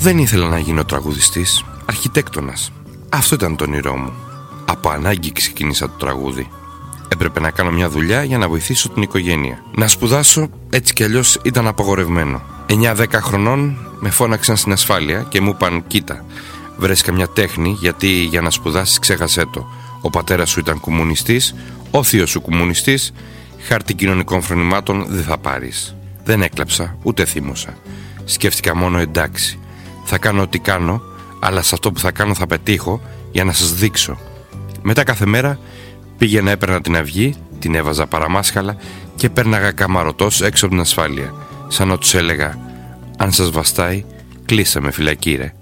Δεν ήθελα να γίνω τραγουδιστής, αρχιτέκτονας. Αυτό ήταν το όνειρό μου. Από ανάγκη ξεκίνησα το τραγούδι. Έπρεπε να κάνω μια δουλειά για να βοηθήσω την οικογένεια. Να σπουδάσω έτσι κι αλλιώς ήταν απαγορευμένο. 9-10 χρονών με φώναξαν στην ασφάλεια και μου είπαν: κοίτα, βρες καμιά τέχνη, γιατί για να σπουδάσεις ξέχασέ το. Ο πατέρας σου ήταν κομμουνιστής, ο θείος σου κομμουνιστής, χάρτη κοινωνικών φρονημάτων δεν θα πάρεις. Δεν έκλαψα, ούτε θύμωσα. Σκέφτηκα μόνο: εντάξει, θα κάνω ό,τι κάνω, αλλά σε αυτό που θα κάνω θα πετύχω για να σας δείξω. Μετά κάθε μέρα πήγαινα, έπαιρνα την αυγή, την έβαζα παραμάσχαλα και πέρναγα καμαρωτός έξω από την ασφάλεια, σαν να τους έλεγα: αν σας βαστάει, κλείστε με φυλακή ρε.